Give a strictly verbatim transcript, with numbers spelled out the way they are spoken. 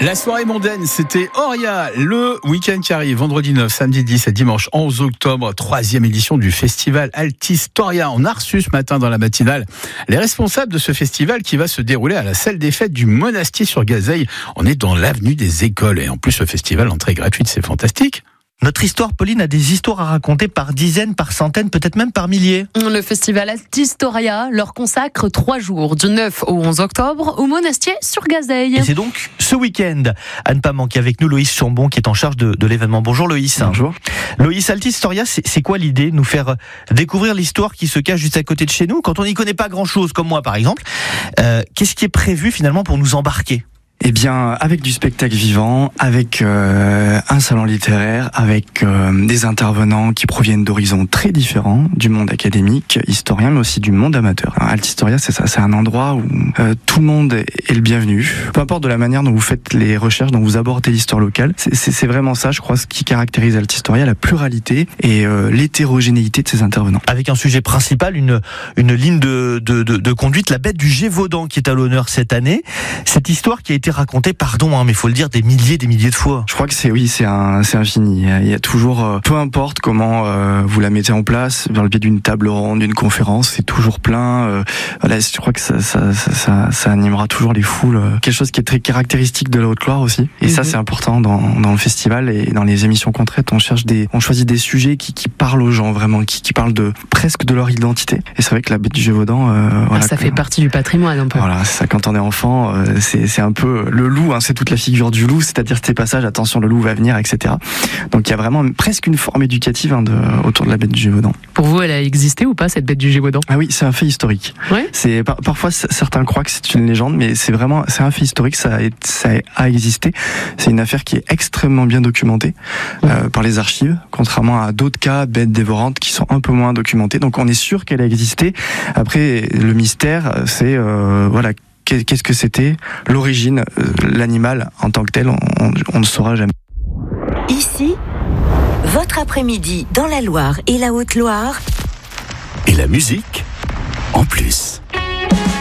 La soirée mondaine, c'était Oria, le week-end qui arrive, vendredi neuf, samedi dix et dimanche onze octobre, troisième édition du festival Altistoria. On a reçu ce matin dans la matinale les responsables de ce festival qui va se dérouler à la salle des fêtes du Monastier sur Gazeille. On est dans l'avenue des écoles et en plus ce festival, entrée gratuite, c'est fantastique. Notre histoire, Pauline, a des histoires à raconter par dizaines, par centaines, peut-être même par milliers. Le festival Altistoria leur consacre trois jours, du neuf au onze octobre, au Monastier sur Gazeille. Et c'est donc ce week-end. À ne pas manquer avec nous Loïs Chambon qui est en charge de, de l'événement. Bonjour Loïs. Bonjour. Loïs, Altistoria, c'est, c'est quoi l'idée? Nous faire découvrir l'histoire qui se cache juste à côté de chez nous, quand on n'y connaît pas grand-chose, comme moi par exemple. Euh, qu'est-ce qui est prévu finalement pour nous embarquer? Eh bien, avec du spectacle vivant, avec euh, un salon littéraire, avec euh, des intervenants qui proviennent d'horizons très différents, du monde académique, historien, mais aussi du monde amateur. Alors, Altistoria, c'est ça, c'est un endroit où euh, tout le monde est le bienvenu. Peu importe de la manière dont vous faites les recherches, dont vous abordez l'histoire locale, c'est, c'est, c'est vraiment ça, je crois, ce qui caractérise Altistoria, la pluralité et euh, l'hétérogénéité de ses intervenants. Avec un sujet principal, une une ligne de de de, de conduite, la bête du Gévaudan qui est à l'honneur cette année. Cette histoire qui a été raconté, pardon, hein, mais il faut le dire, des milliers, des milliers de fois. Je crois que c'est, oui, c'est un, c'est infini. Il y a toujours, euh, peu importe comment euh, vous la mettez en place, par le biais d'une table ronde, d'une conférence, c'est toujours plein. Euh, voilà, je crois que ça, ça, ça, ça, ça animera toujours les foules. Euh, quelque chose qui est très caractéristique de la Haute-Loire aussi. Et mm-hmm. ça, c'est important dans, dans le festival et dans les émissions qu'on traite. On cherche des, on choisit des sujets qui, qui parlent aux gens vraiment, qui, qui parlent de presque de leur identité. Et c'est vrai que la bête du Gévaudan, euh, voilà, ah, ça que, fait partie du patrimoine un peu. Voilà, c'est ça. Quand on est enfant, euh, c'est, c'est un peu le loup, hein, c'est toute la figure du loup, c'est-à-dire ces passages, attention, le loup va venir, et cetera. Donc il y a vraiment presque une forme éducative hein, de, autour de la bête du Gévaudan. Pour vous, elle a existé ou pas, cette bête du Gévaudan? Ah oui, c'est un fait historique. Ouais. C'est, par, parfois, certains croient que c'est une légende, mais c'est vraiment, c'est un fait historique, ça a, ça a existé. C'est une affaire qui est extrêmement bien documentée euh, par les archives, contrairement à d'autres cas, bêtes dévorantes, qui sont un peu moins documentées. Donc on est sûr qu'elle a existé. Après, le mystère, c'est, euh, voilà, qu'est-ce que c'était, l'origine, euh, l'animal en tant que tel, on, on, on ne saura jamais. Ici, votre après-midi dans la Loire et la Haute-Loire. Et la musique en plus.